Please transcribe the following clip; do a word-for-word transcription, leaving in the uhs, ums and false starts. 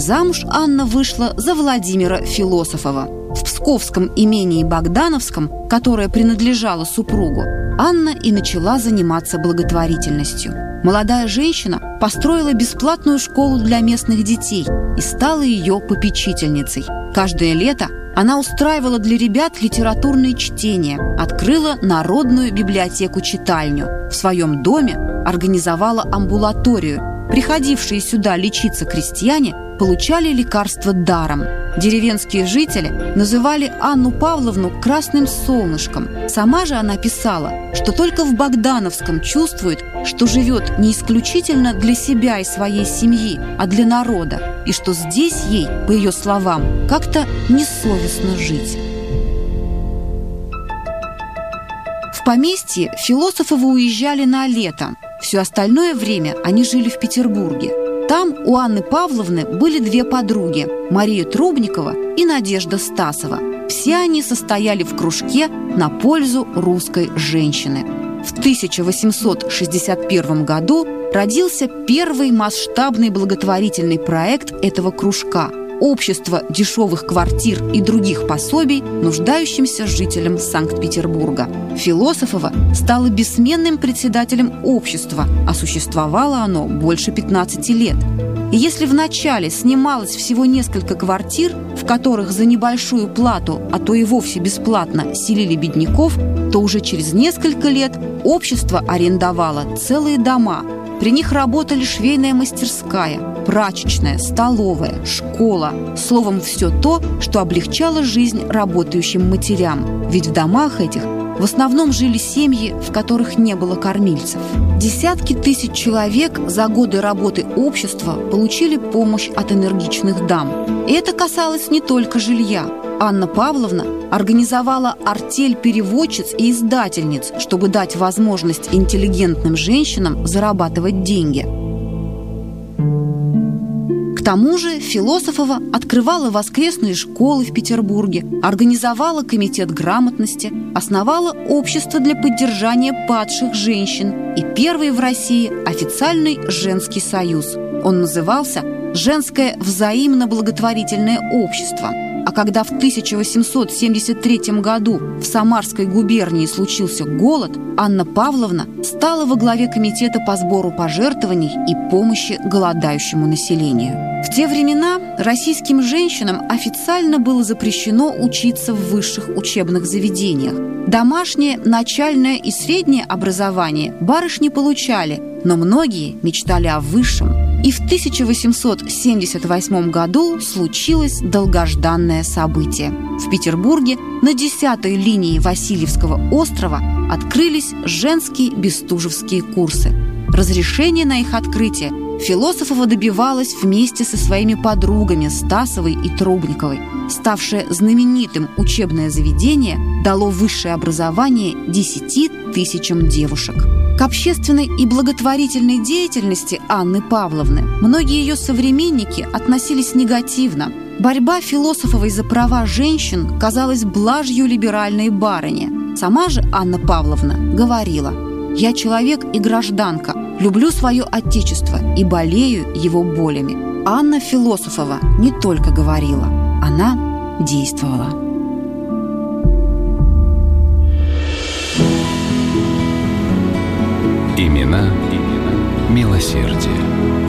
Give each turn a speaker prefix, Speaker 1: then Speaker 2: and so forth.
Speaker 1: Замуж Анна вышла за Владимира Философова. В псковском имении Богдановском, которое принадлежало супругу, Анна и начала заниматься благотворительностью. Молодая женщина построила бесплатную школу для местных детей и стала ее попечительницей. Каждое лето она устраивала для ребят литературные чтения, открыла народную библиотеку-читальню. В своем доме организовала амбулаторию. Приходившие сюда лечиться крестьяне получали лекарства даром. Деревенские жители называли Анну Павловну «красным солнышком». Сама же она писала, что только в Богдановском чувствует, что живет не исключительно для себя и своей семьи, а для народа, и что здесь ей, по ее словам, как-то несовестно жить. В поместье Философовы уезжали на лето. Все остальное время они жили в Петербурге. Там у Анны Павловны были две подруги – Мария Трубникова и Надежда Стасова. Все они состояли в кружке на пользу русской женщины. В тысяча восемьсот шестьдесят первом году родился первый масштабный благотворительный проект этого кружка – «Общество дешевых квартир и других пособий нуждающимся жителям Санкт-Петербурга». Философова стала бессменным председателем общества, а существовало оно больше пятнадцати лет. И если вначале снималось всего несколько квартир, в которых за небольшую плату, а то и вовсе бесплатно селили бедняков, то уже через несколько лет общество арендовало целые дома. При них работали швейная мастерская, прачечная, столовая, школа. Словом, все то, что облегчало жизнь работающим матерям. Ведь в домах этих в основном жили семьи, в которых не было кормильцев. Десятки тысяч человек за годы работы общества получили помощь от энергичных дам. И это касалось не только жилья. Анна Павловна организовала артель переводчиц и издательниц, чтобы дать возможность интеллигентным женщинам зарабатывать деньги. К тому же Философова открывала воскресные школы в Петербурге, организовала комитет грамотности, основала общество для поддержания падших женщин и первый в России официальный женский союз. Он назывался «Женское взаимно-благотворительное общество». А когда в тысяча восемьсот семьдесят третьем году в Самарской губернии случился голод, Анна Павловна стала во главе комитета по сбору пожертвований и помощи голодающему населению. В те времена российским женщинам официально было запрещено учиться в высших учебных заведениях. Домашнее, начальное и среднее образование барышни получали, но многие мечтали о высшем. И в тысяча восемьсот семьдесят восьмом году случилось долгожданное событие. В Петербурге на десятой линии Васильевского острова открылись женские бестужевские курсы. Разрешение на их открытие Философова добивалась вместе со своими подругами Стасовой и Трубниковой. Ставшее знаменитым учебное заведение дало высшее образование десяти тысячам девушек. К общественной и благотворительной деятельности Анны Павловны многие ее современники относились негативно. Борьба Философовой за права женщин казалась блажью либеральной барыни. Сама же Анна Павловна говорила: «Я человек и гражданка, люблю свое отечество и болею его болями». Анна Философова не только говорила, она действовала.
Speaker 2: Имена, имена милосердия.